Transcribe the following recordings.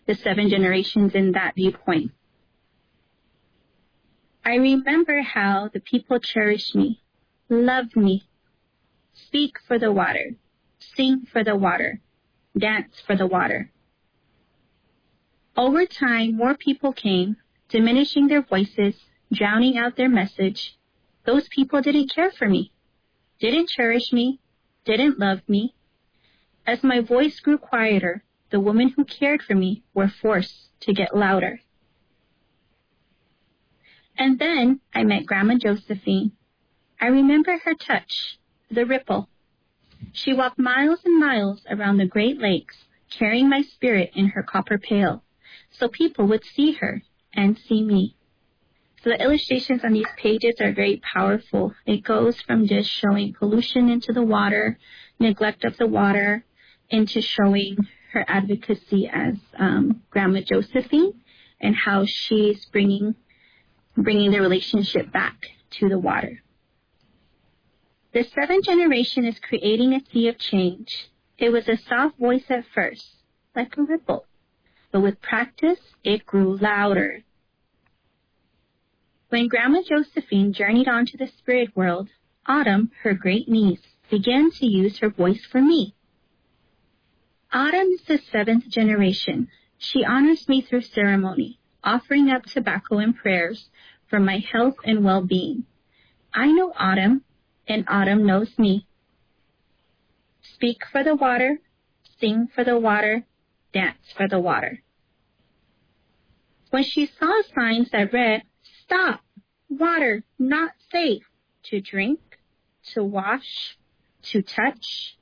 the 7 generations in that viewpoint. I remember how the people cherished me, loved me, speak for the water, sing for the water, dance for the water. Over time, more people came, diminishing their voices, drowning out their message. Those people didn't care for me, didn't cherish me, didn't love me. As my voice grew quieter, the women who cared for me were forced to get louder. And then I met Grandma Josephine. I remember her touch, the ripple. She walked miles and miles around the Great Lakes, carrying my spirit in her copper pail, so people would see her and see me. So the illustrations on these pages are very powerful. It goes from just showing pollution into the water, neglect of the water, into showing her advocacy as Grandma Josephine and how she's bringing the relationship back to the water. The 7th generation is creating a sea of change. It was a soft voice at first, like a ripple, but with practice, it grew louder. When Grandma Josephine journeyed on to the spirit world, Autumn, her great niece, began to use her voice for me. Autumn is the 7th generation. She honors me through ceremony, offering up tobacco and prayers for my health and well-being. I know Autumn, and Autumn knows me. Speak for the water, sing for the water, dance for the water. When she saw signs that read, "Stop, water not safe to drink, to wash, to touch,"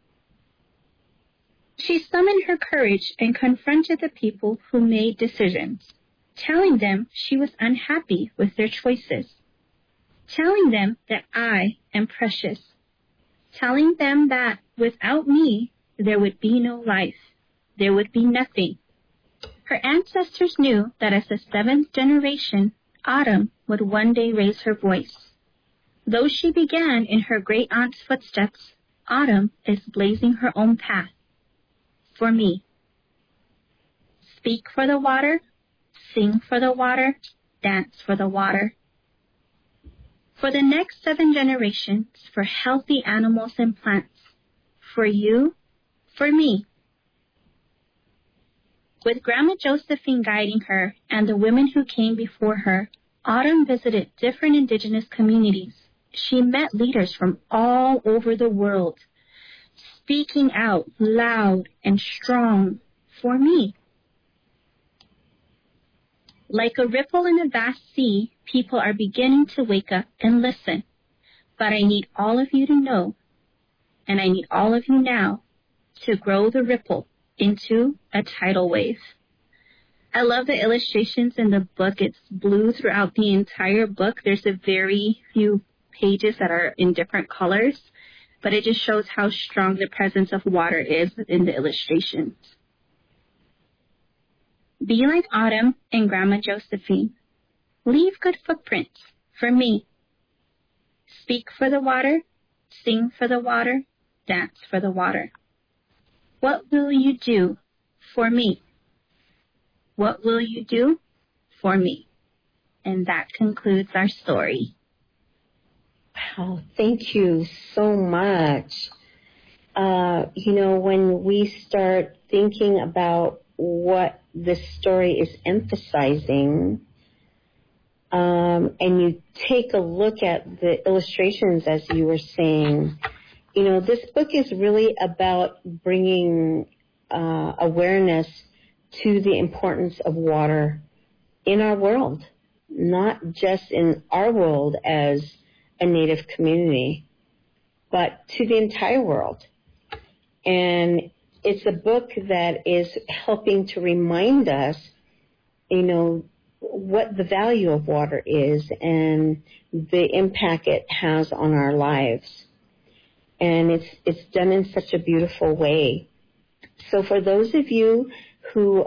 she summoned her courage and confronted the people who made decisions, telling them she was unhappy with their choices, telling them that I am precious, telling them that without me, there would be no life, there would be nothing. Her ancestors knew that as the 7th generation, Autumn would one day raise her voice. Though she began in her great-aunt's footsteps, Autumn is blazing her own path. For me. Speak for the water, sing for the water, dance for the water. For the next 7 generations, for healthy animals and plants, for you, for me. With Grandma Josephine guiding her and the women who came before her, Autumn visited different indigenous communities. She met leaders from all over the world, speaking out loud and strong for me. Like a ripple in a vast sea, people are beginning to wake up and listen. But I need all of you to know, and I need all of you now, to grow the ripple into a tidal wave. I love the illustrations in the book. It's blue throughout the entire book. There's a very few pages that are in different colors, but it just shows how strong the presence of water is in the illustrations. Be like Autumn and Grandma Josephine. Leave good footprints for me. Speak for the water, sing for the water, dance for the water. What will you do for me? What will you do for me? And that concludes our story. Wow, thank you so much. When we start thinking about what this story is emphasizing, and you take a look at the illustrations as you were saying, this book is really about bringing awareness to the importance of water in our world, not just in our world as a Native community, but to the entire world. And it's a book that is helping to remind us, what the value of water is and the impact it has on our lives. And it's done in such a beautiful way. So for those of you who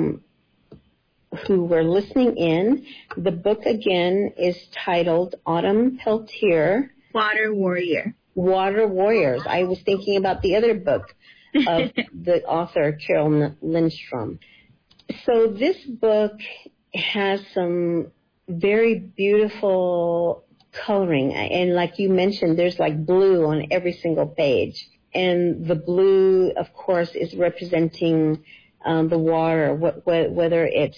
were listening in, the book again is titled Autumn Peltier, Water Warrior. Water Warriors. I was thinking about the other book of the author Carol Lindstrom. So this book has some very beautiful coloring. And like you mentioned, there's like blue on every single page. And the blue, of course, is representing the water, whether it's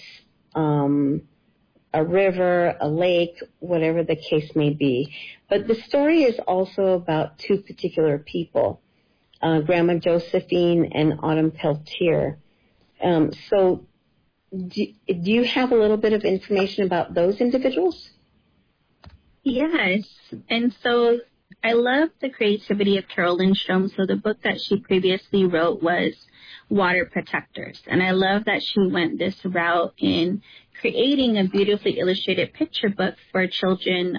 a river, a lake, whatever the case may be. But the story is also about two particular people, Grandma Josephine and Autumn Peltier. So do you have a little bit of information about those individuals? Yes. And so I love the creativity of Carol Lindstrom. So the book that she previously wrote was Water Protectors. And I love that she went this route in creating a beautifully illustrated picture book for children,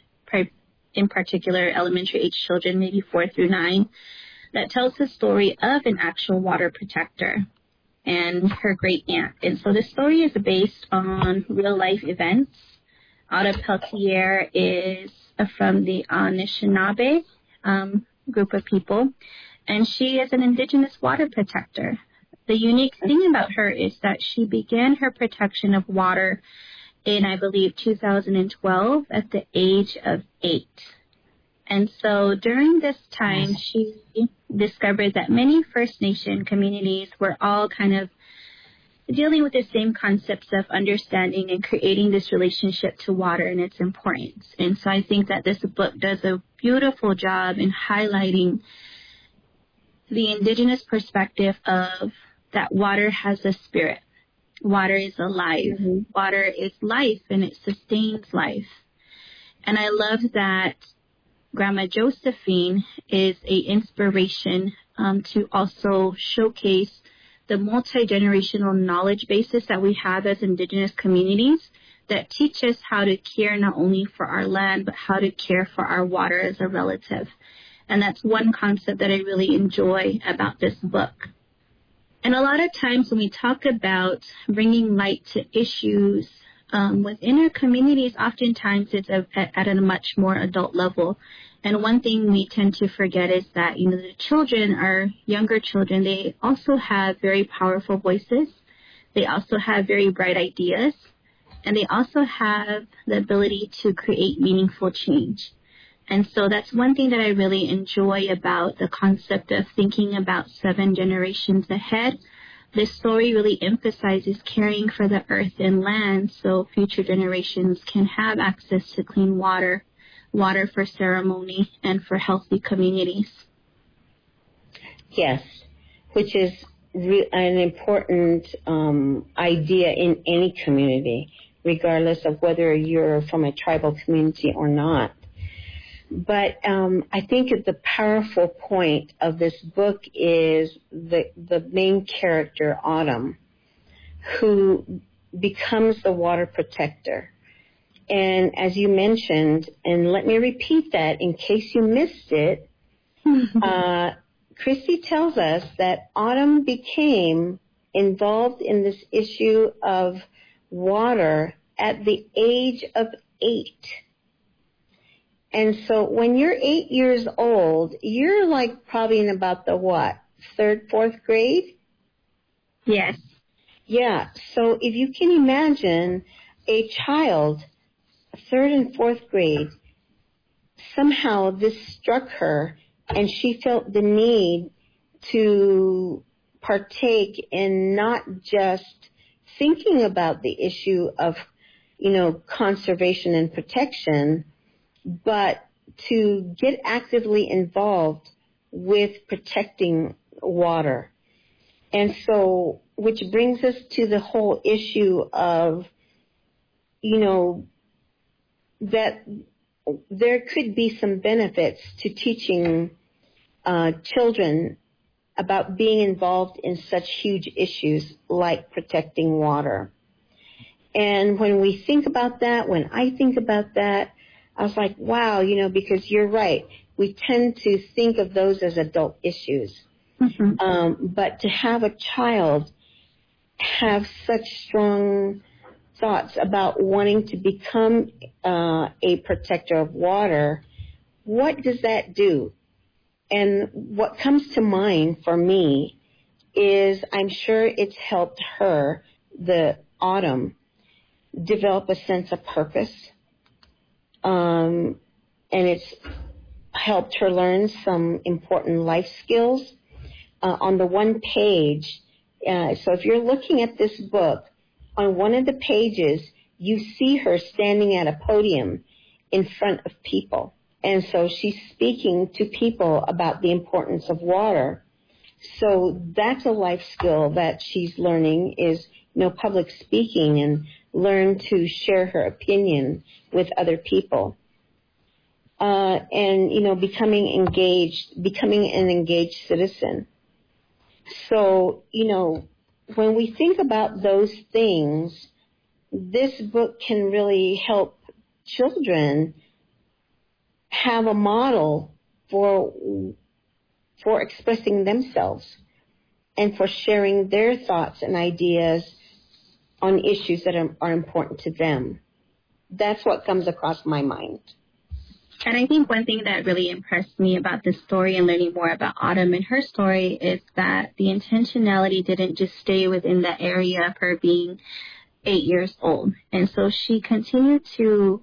in particular elementary age children, maybe 4 through 9, that tells the story of an actual water protector and her great aunt. And so the story is based on real life events. Autumn Peltier is from the Anishinaabe group of people, and she is an indigenous water protector. The unique thing about her is that she began her protection of water in, I believe, 2012 at the age of 8. And so during this time, she discovered that many First Nation communities were all kind of dealing with the same concepts of understanding and creating this relationship to water and its importance. And so I think that this book does a beautiful job in highlighting the indigenous perspective of that water has a spirit. Water is alive. Mm-hmm. Water is life, and it sustains life. And I love that Grandma Josephine is an inspiration to also showcase the multi-generational knowledge basis that we have as indigenous communities that teach us how to care not only for our land, but how to care for our water as a relative. And that's one concept that I really enjoy about this book. And a lot of times when we talk about bringing light to issues within our communities, oftentimes it's at a much more adult level. And one thing we tend to forget is that, the children, our younger children, they also have very powerful voices. They also have very bright ideas. And they also have the ability to create meaningful change. And so that's one thing that I really enjoy about the concept of thinking about 7 generations ahead. This story really emphasizes caring for the earth and land so future generations can have access to clean water, water for ceremony, and for healthy communities. Yes, which is an important idea in any community, regardless of whether you're from a tribal community or not. But I think the powerful point of this book is the main character, Autumn, who becomes the water protector. And as you mentioned, and let me repeat that in case you missed it, Christy tells us that Autumn became involved in this issue of water at the age of 8. And so when you're 8 years old, you're like probably in about the what, 3rd, 4th grade? Yes. Yeah. So if you can imagine a child, 3rd and 4th grade, somehow this struck her and she felt the need to partake in not just thinking about the issue of, conservation and protection, but to get actively involved with protecting water. And so, which brings us to the whole issue of, that there could be some benefits to teaching children about being involved in such huge issues like protecting water. And when we think about that, when I think about that, I was like, wow, because you're right. We tend to think of those as adult issues. Mm-hmm. But to have a child have such strong thoughts about wanting to become a protector of water, what does that do? And what comes to mind for me is I'm sure it's helped her the Autumn develop a sense of purpose. And it's helped her learn some important life skills. On the one page, so if you're looking at this book, on one of the pages, you see her standing at a podium in front of people. And so she's speaking to people about the importance of water. So that's a life skill that she's learning is, public speaking, and learn to share her opinion with other people. And becoming an engaged citizen. So, when we think about those things, this book can really help children have a model for expressing themselves and for sharing their thoughts and ideas on issues that are important to them. That's what comes across my mind. And I think one thing that really impressed me about this story and learning more about Autumn and her story is that the intentionality didn't just stay within the area of her being 8 years old. And so she continued to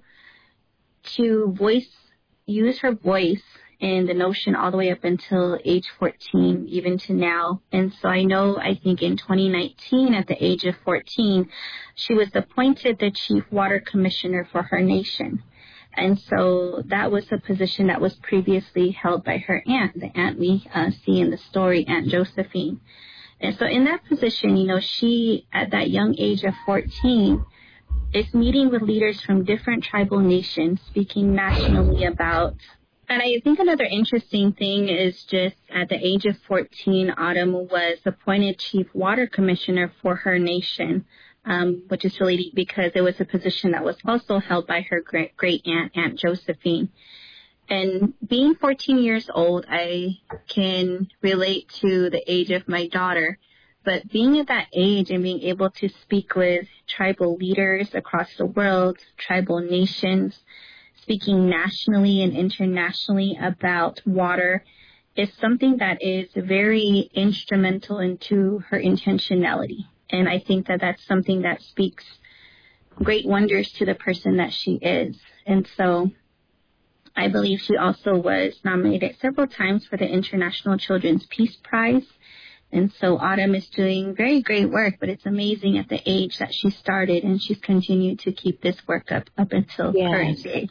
use her voice and the notion all the way up until age 14, even to now. And so I think in 2019, at the age of 14, she was appointed the Chief Water Commissioner for her nation. And so that was a position that was previously held by her aunt, the aunt we see in the story, Aunt Josephine. And so in that position, she, at that young age of 14, is meeting with leaders from different tribal nations, speaking nationally about. And I think another interesting thing is just at the age of 14, Autumn was appointed Chief Water Commissioner for her nation. Which is really neat because it was a position that was also held by her great aunt, Aunt Josephine. And being 14 years old, I can relate to the age of my daughter. But being at that age and being able to speak with tribal leaders across the world, tribal nations, speaking nationally and internationally about water is something that is very instrumental into her intentionality. And I think that that's something that speaks great wonders to the person that she is. And so I believe she also was nominated several times for the International Children's Peace Prize. And so Autumn is doing very great work, but it's amazing at the age that she started, and she's continued to keep this work up until current day.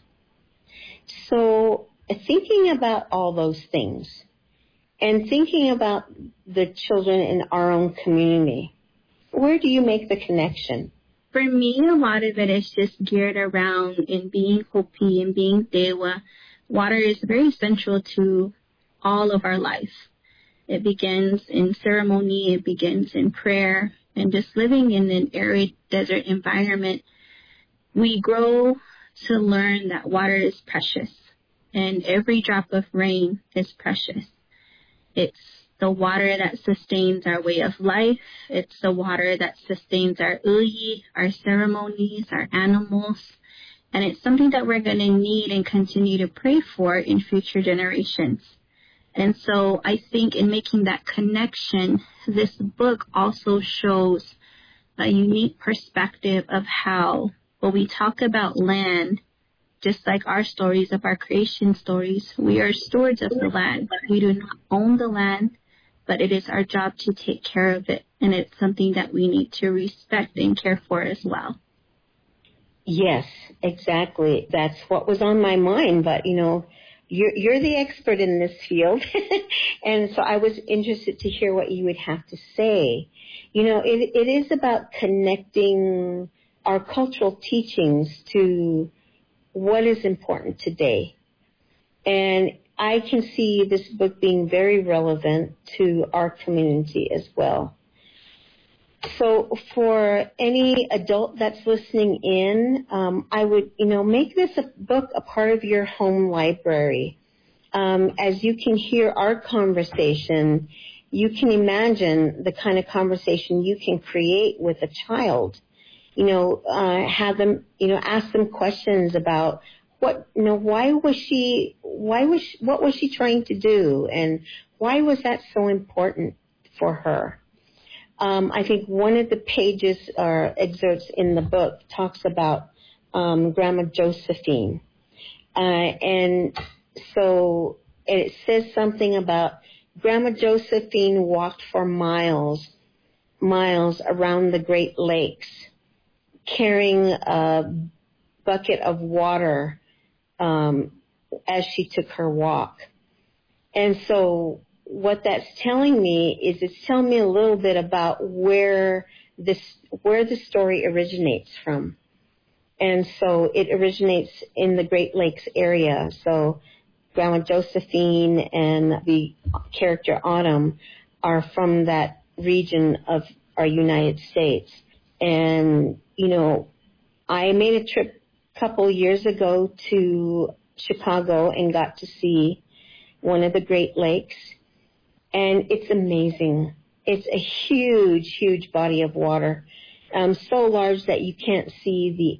So thinking about all those things and thinking about the children in our own community, where do you make the connection? For me, a lot of it is just geared around in being Hopi and being Dewa. Water is very central to all of our life. It begins in ceremony, it begins in prayer, and just living in an arid desert environment, we grow to learn that water is precious, and every drop of rain is precious. It's the water that sustains our way of life. It's the water that sustains our uyi, our ceremonies, our animals. And it's something that we're going to need and continue to pray for in future generations. And so I think in making that connection, this book also shows a unique perspective of how, when we talk about land, just like our stories of our creation stories, we are stewards of the land. We do not own the land, but it is our job to take care of it, and it's something that we need to respect and care for as well. Yes, exactly. That's what was on my mind, but, you're the expert in this field, and so I was interested to hear what you would have to say. It is about connecting our cultural teachings to what is important today, and I can see this book being very relevant to our community as well. So for any adult that's listening in, I would, make this book a part of your home library. As you can hear our conversation, you can imagine the kind of conversation you can create with a child. Have them, ask them questions about what was she trying to do, and why was that so important for her? I think one of the pages or excerpts in the book talks about Grandma Josephine. And so it says something about Grandma Josephine walked for miles around the Great Lakes, carrying a bucket of water as she took her walk. And so what that's telling me is it's telling me a little bit about where the story originates from. And so it originates in the Great Lakes area. So Grandma Josephine and the character Autumn are from that region of our United States. And, you know, I made a trip a couple years ago to Chicago and got to see one of the Great Lakes. And it's amazing. It's a huge, huge body of water. So large that you can't see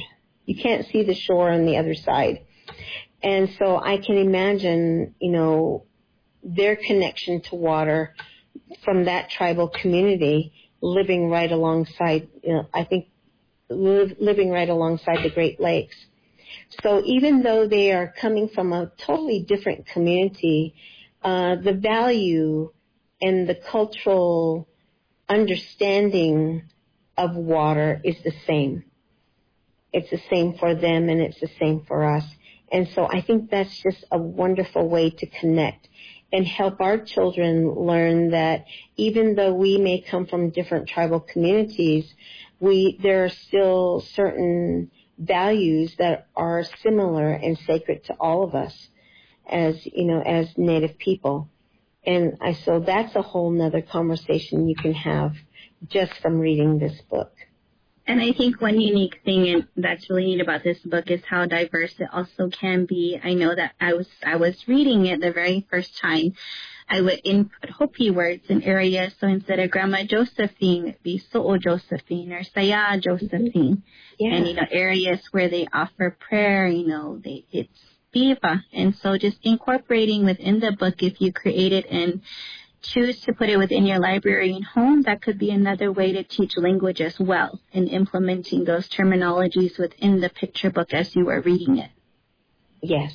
the shore on the other side. And so I can imagine, you know, their connection to water from that tribal community living right alongside, you know, I think living right alongside the Great Lakes. So even though they are coming from a totally different community, the value and the cultural understanding of water is the same. It's the same for them and it's the same for us. And so I think that's just a wonderful way to connect and help our children learn that even though we may come from different tribal communities, there are still certain values that are similar and sacred to all of us as, you know, as Native people. And so that's a whole nother conversation you can have just from reading this book. And I think one unique thing that's really neat about this book is how diverse it also can be. I know that I was reading it the very first time. I would input Hopi words in areas. So instead of Grandma Josephine, it'd be So'o Josephine or Saya Josephine. Yeah. And, you know, areas where they offer prayer, you know, it's Biva. And so just incorporating within the book, if you create it and choose to put it within your library and home, that could be another way to teach language as well, and implementing those terminologies within the picture book as you are reading it. Yes.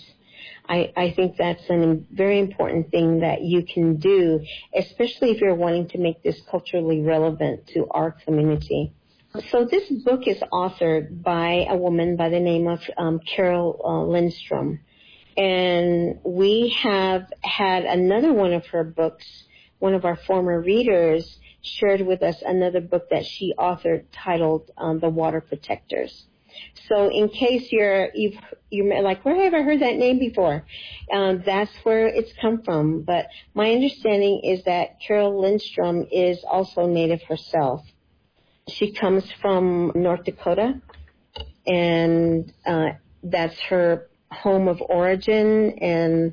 I think that's a very important thing that you can do, especially if you're wanting to make this culturally relevant to our community. So this book is authored by a woman by the name of Carol Lindstrom. And we have had another one of her books, one of our former readers shared with us another book that she authored titled The Water Protectors. So in case you're like, where have I heard that name before? That's where it's come from. But my understanding is that Carol Lindstrom is also Native herself. She comes from North Dakota, and that's her home of origin, and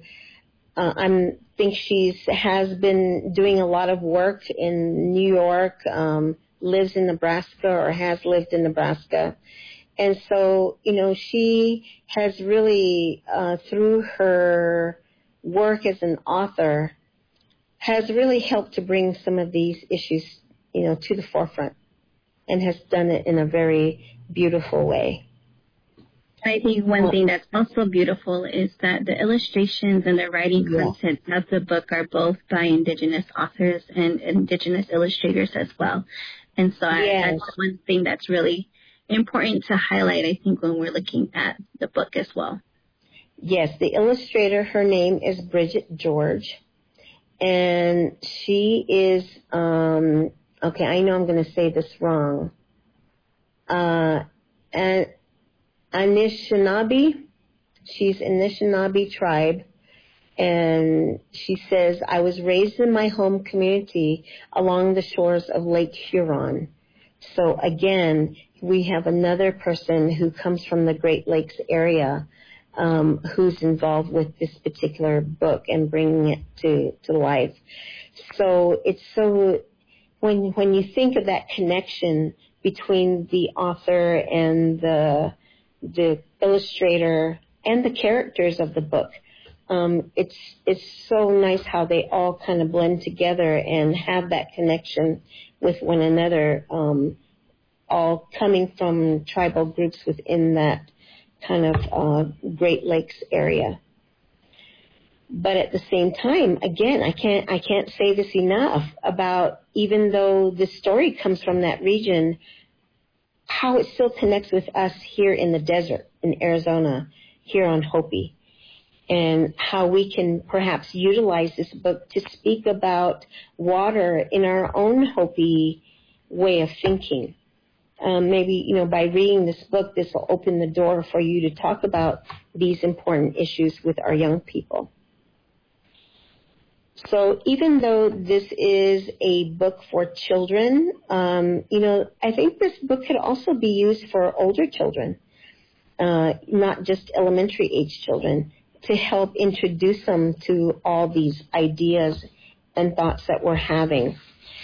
I think she has been doing a lot of work in New York, lives in Nebraska or has lived in Nebraska. And so, you know, she has really, through her work as an author, has really helped to bring some of these issues, you know, to the forefront, and has done it in a very beautiful way. I think one thing that's also beautiful is that the illustrations and the writing content of the book are both by Indigenous authors and Indigenous illustrators as well. And so that's one thing that's really important to highlight, I think, when we're looking at the book as well. Yes, the illustrator, her name is Bridget George, and she is, okay, I know I'm going to say this wrong, Anishinaabe. She's Anishinaabe tribe, and she says, I was raised in my home community along the shores of Lake Huron. So again, we have another person who comes from the Great Lakes area, who's involved with this particular book and bringing it to life. So it's so, when you think of that connection between the author and the illustrator and the characters of the book, it's so nice how they all kind of blend together and have that connection with one another, all coming from tribal groups within that kind of Great Lakes area. But at the same time, again, I can't say this enough about, even though the story comes from that region, how it still connects with us here in the desert in Arizona, here on Hopi, and how we can perhaps utilize this book to speak about water in our own Hopi way of thinking. Maybe, by reading this book, this will open the door for you to talk about these important issues with our young people. So even though this is a book for children, I think this book could also be used for older children, not just elementary age children, to help introduce them to all these ideas and thoughts that we're having.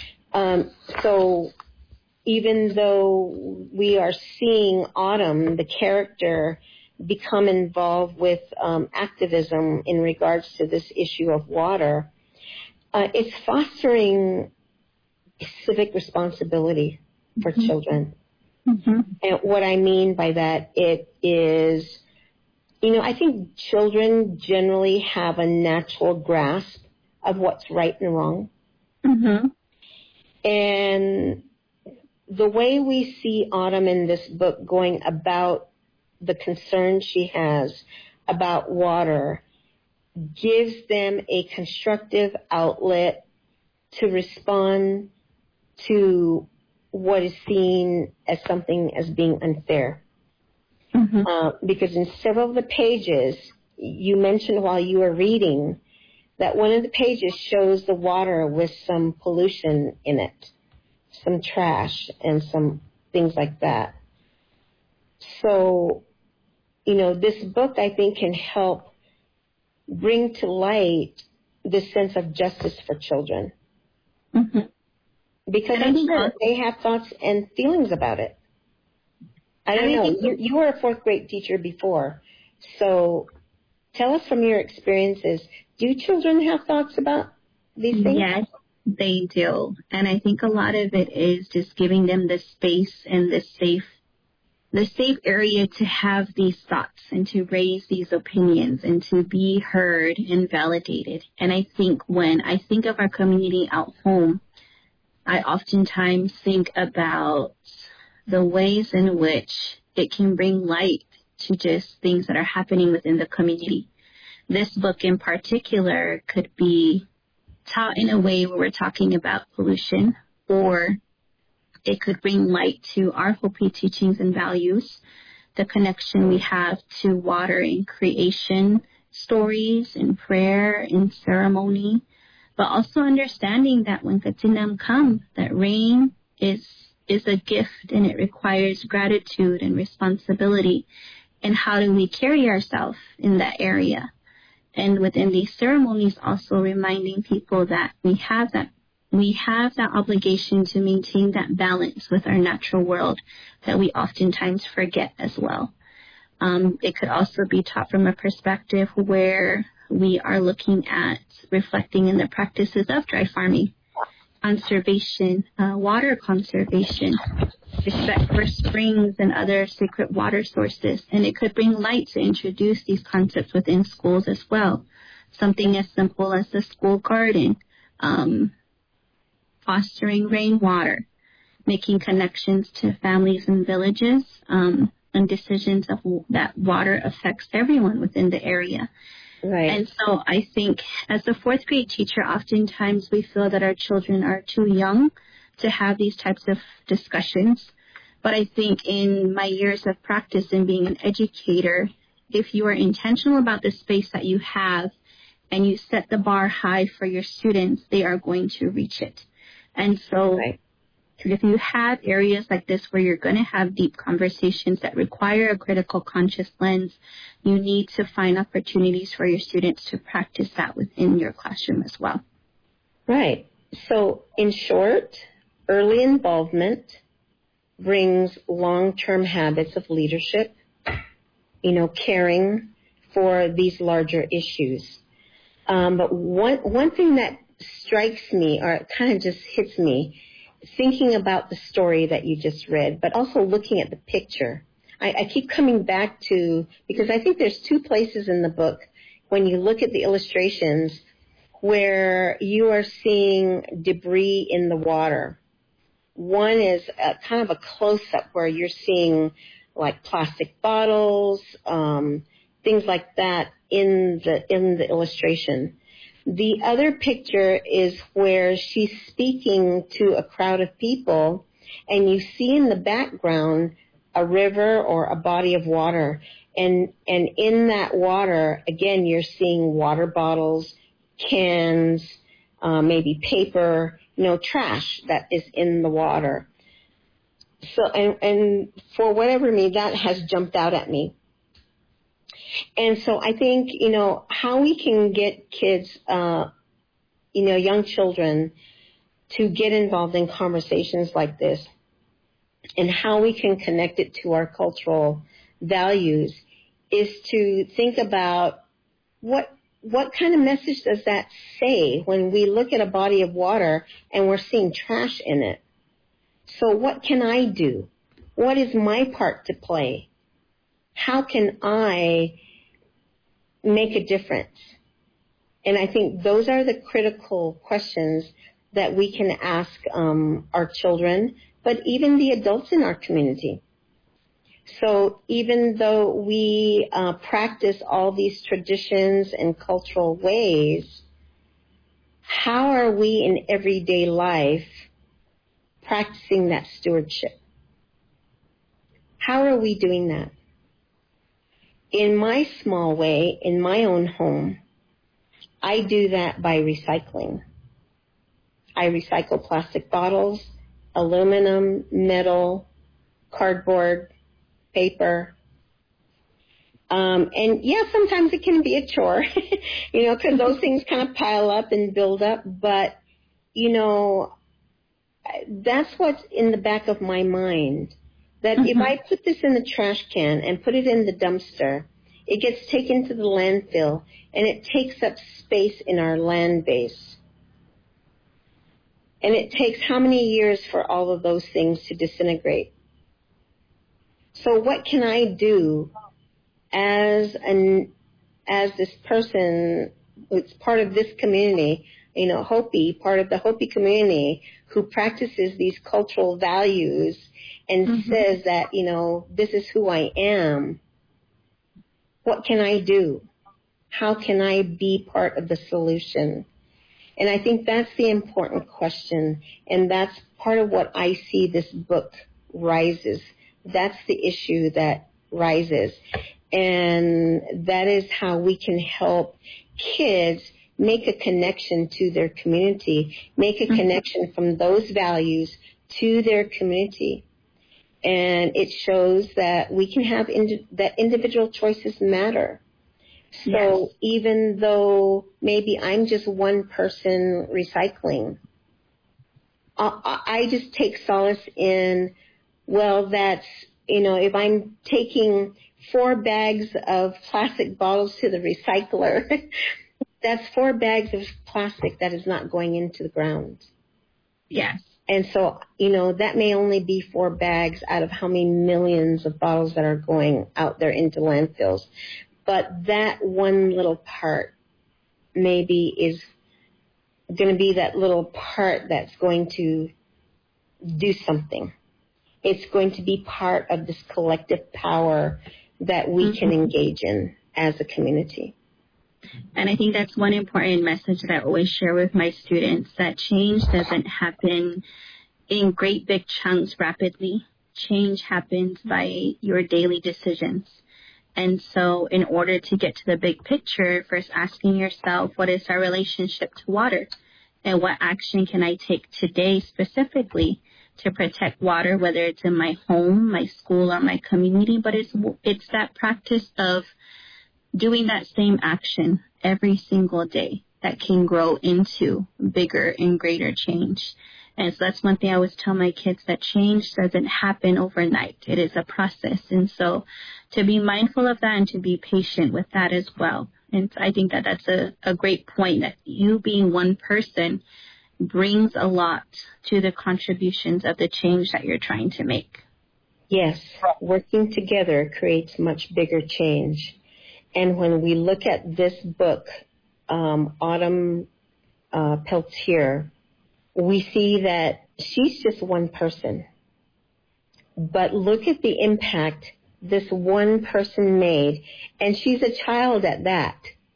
So even though we are seeing Autumn, the character, become involved with activism in regards to this issue of water, it's fostering civic responsibility for children. Mm-hmm. And what I mean by that, it is, I think children generally have a natural grasp of what's right and wrong. Mm-hmm. And the way we see Autumn in this book going about the concern she has about water gives them a constructive outlet to respond to what is seen as something as being unfair. Mm-hmm. Because in several of the pages, you mentioned while you were reading that one of the pages shows the water with some pollution in it, some trash and some things like that. So, this book, I think, can help bring to light this sense of justice for children. Mm-hmm. Because they have thoughts and feelings about it. I don't know. You were a fourth grade teacher before. So tell us from your experiences, do children have thoughts about these things? Yes, they do. And I think a lot of it is just giving them the space and the safe area to have these thoughts and to raise these opinions and to be heard and validated. And I think when I think of our community out home, I oftentimes think about the ways in which it can bring light to just things that are happening within the community. This book in particular could be taught in a way where we're talking about pollution, or it could bring light to our Hopi teachings and values, the connection we have to water in creation, stories, in prayer, in ceremony, but also understanding that when Katinam come, that rain is a gift and it requires gratitude and responsibility. And how do we carry ourselves in that area? And within these ceremonies, also reminding people that we have that obligation to maintain that balance with our natural world that we oftentimes forget as well. It could also be taught from a perspective where we are looking at reflecting in the practices of dry farming, conservation, water conservation, respect for springs and other sacred water sources. And it could bring light to introduce these concepts within schools as well. Something as simple as the school garden, fostering rainwater, making connections to families and villages, and decisions of that water affects everyone within the area. Right. And so I think as a fourth grade teacher, oftentimes we feel that our children are too young to have these types of discussions. But I think in my years of practice in being an educator, if you are intentional about the space that you have and you set the bar high for your students, they are going to reach it. And so if you have areas like this where you're going to have deep conversations that require a critical conscious lens, you need to find opportunities for your students to practice that within your classroom as well. Right. So in short, early involvement brings long-term habits of leadership, caring, for these larger issues. But one thing that strikes me, or it kind of just hits me, thinking about the story that you just read, but also looking at the picture. I keep coming back to, because I think there's two places in the book when you look at the illustrations where you are seeing debris in the water. One is kind of a close-up where you're seeing like plastic bottles, things like that in the illustration. The other picture is where she's speaking to a crowd of people, and you see in the background a river or a body of water. And in that water, again, you're seeing water bottles, cans, maybe paper, trash that is in the water. So, and for whatever reason, that has jumped out at me. And so I think, how we can get kids, young children to get involved in conversations like this, and how we can connect it to our cultural values, is to think about what kind of message does that say when we look at a body of water and we're seeing trash in it. So what can I do? What is my part to play? How can I make a difference? And I think those are the critical questions that we can ask our children, but even the adults in our community. So even though we practice all these traditions and cultural ways, how are we in everyday life practicing that stewardship? How are we doing that? In my small way, in my own home, I do that by recycling. I recycle plastic bottles, aluminum, metal, cardboard, paper. And yeah, sometimes it can be a chore, because those things kind of pile up and build up. But, that's what's in the back of my mind, that if I put this in the trash can and put it in the dumpster, it gets taken to the landfill and it takes up space in our land base. And it takes how many years for all of those things to disintegrate? So what can I do as this person who's part of this community, Hopi, part of the Hopi community who practices these cultural values and says that, this is who I am? What can I do? How can I be part of the solution? And I think that's the important question, and that's part of what I see this book rises. That's the issue that rises. And that is how we can help kids make a connection to their community, make a connection from those values to their community. And it shows that we can have that individual choices matter. So even though maybe I'm just one person recycling, I just take solace in, well, that's, if I'm taking 4 bags of plastic bottles to the recycler, that's 4 bags of plastic that is not going into the ground. Yes. And so, that may only be 4 bags out of how many millions of bottles that are going out there into landfills. But that one little part maybe is going to be that little part that's going to do something. It's going to be part of this collective power that we can engage in as a community. And I think that's one important message that I always share with my students, that change doesn't happen in great big chunks rapidly. Change happens by your daily decisions. And so in order to get to the big picture, first asking yourself, what is our relationship to water? And what action can I take today specifically to protect water, whether it's in my home, my school, or my community? But it's that practice of doing that same action every single day that can grow into bigger and greater change. And so that's one thing I always tell my kids, that change doesn't happen overnight. It is a process. And so to be mindful of that and to be patient with that as well. And I think that that's a great point, that you being one person brings a lot to the contributions of the change that you're trying to make. Yes, working together creates much bigger change. And when we look at this book, Autumn Peltier, we see that she's just one person. But look at the impact this one person made, and she's a child at that.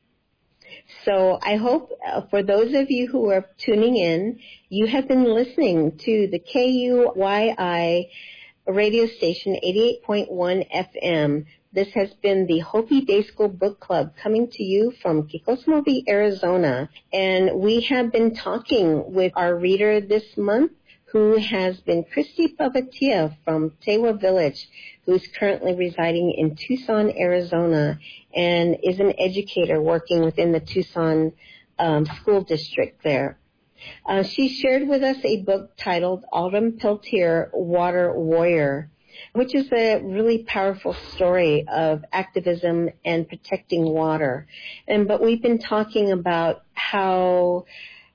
So I hope for those of you who are tuning in, you have been listening to the KUYI radio station 88.1 FM. This has been the Hopi Day School Book Club coming to you from Kikosmovi, Arizona. And we have been talking with our reader this month, who has been Christy Pavatia from Tewa Village, who's currently residing in Tucson, Arizona, and is an educator working within the Tucson school district there. She shared with us a book titled Autumn Peltier, Water Warrior, which is a really powerful story of activism and protecting water. But we've been talking about how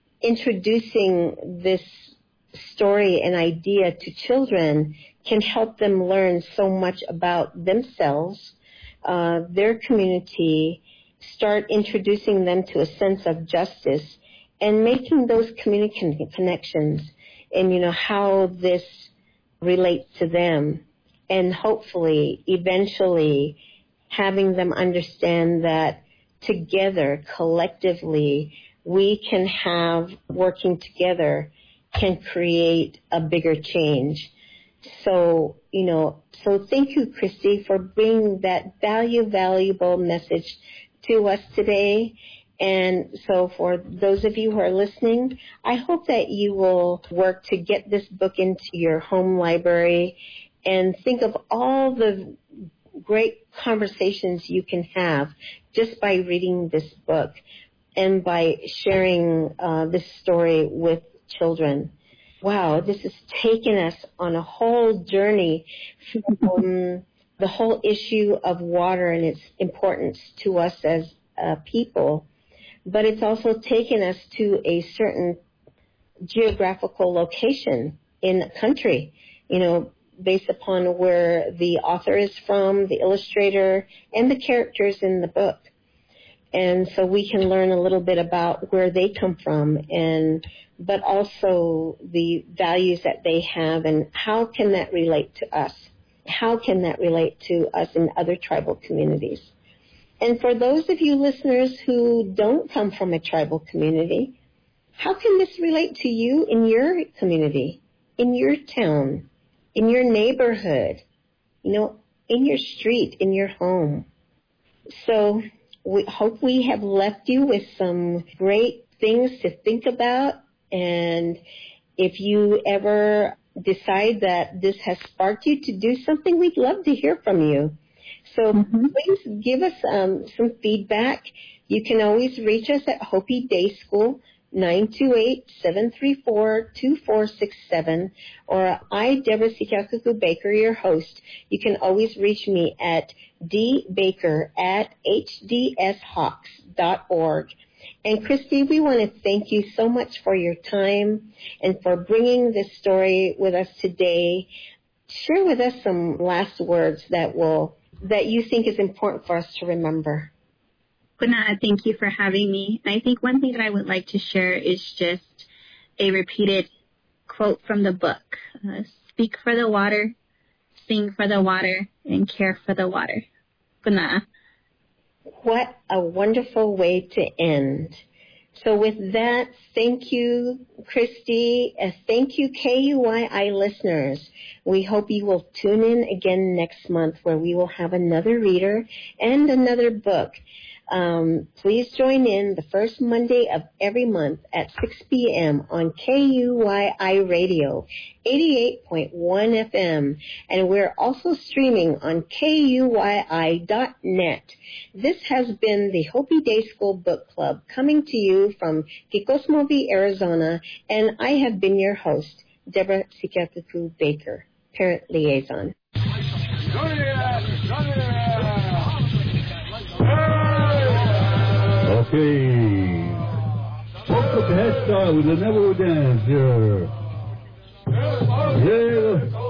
introducing this story and idea to children can help them learn so much about themselves, their community, start introducing them to a sense of justice and making those community connections and, how this relates to them. And hopefully, eventually, having them understand that together, collectively, we can have, working together, can create a bigger change. So thank you, Christy, for bringing that valuable message to us today. And so for those of you who are listening, I hope that you will work to get this book into your home library and think of all the great conversations you can have just by reading this book and by sharing this story with children. Wow, this has taken us on a whole journey from the whole issue of water and its importance to us as people, but it's also taken us to a certain geographical location in a country, based upon where the author is from, the illustrator, and the characters in the book. And so we can learn a little bit about where they come from, but also the values that they have, and how can that relate to us? How can that relate to us in other tribal communities? And for those of you listeners who don't come from a tribal community, how can this relate to you in your community, in your town, in your neighborhood, in your street, in your home? So we hope we have left you with some great things to think about. And if you ever decide that this has sparked you to do something, we'd love to hear from you. So please give us some feedback. You can always reach us at Hopi Day School, 928-734-2467, or I, Deborah Sikakuku Baker, your host. You can always reach me at dbaker@hdshawks.org. And Christy, we want to thank you so much for your time and for bringing this story with us today. Share with us some last words that you think is important for us to remember. Puna, thank you for having me. I think one thing that I would like to share is just a repeated quote from the book. Speak for the water, sing for the water, and care for the water. Puna. What a wonderful way to end. So with that, thank you, Christy. Thank you, KUYI listeners. We hope you will tune in again next month, where we will have another reader and another book. Please join in the first Monday of every month at 6 p.m. on KUYI Radio, 88.1 FM. And we're also streaming on KUYI.net. This has been the Hopi Day School Book Club coming to you from Kikosmovi, Arizona, and I have been your host, Deborah Sikatuku Baker, Parent Liaison. Okay. What's the head start with the Neville dance here? Yeah.